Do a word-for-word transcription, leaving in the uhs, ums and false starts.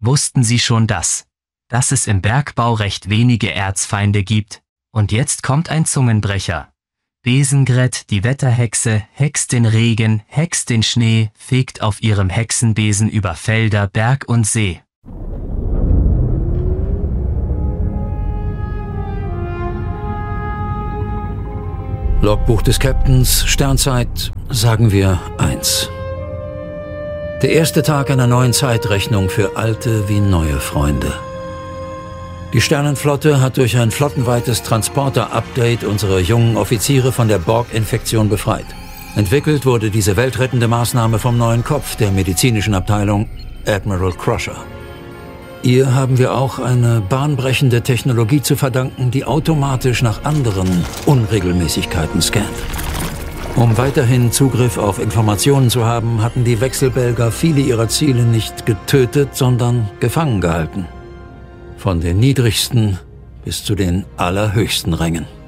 Wussten Sie schon das, dass es im Bergbau recht wenige Erzfeinde gibt? Und jetzt kommt ein Zungenbrecher. Besengret, die Wetterhexe, hext den Regen, hext den Schnee, fegt auf ihrem Hexenbesen über Felder, Berg und See. Logbuch des Captains, Sternzeit, sagen wir eins. Der erste Tag einer neuen Zeitrechnung für alte wie neue Freunde. Die Sternenflotte hat durch ein flottenweites Transporter-Update unsere jungen Offiziere von der Borg-Infektion befreit. Entwickelt wurde diese weltrettende Maßnahme vom neuen Kopf der medizinischen Abteilung, Admiral Crusher. Ihr haben wir auch eine bahnbrechende Technologie zu verdanken, die automatisch nach anderen Unregelmäßigkeiten scannt. Um weiterhin Zugriff auf Informationen zu haben, hatten die Wechselbelger viele ihrer Ziele nicht getötet, sondern gefangen gehalten. Von den niedrigsten bis zu den allerhöchsten Rängen.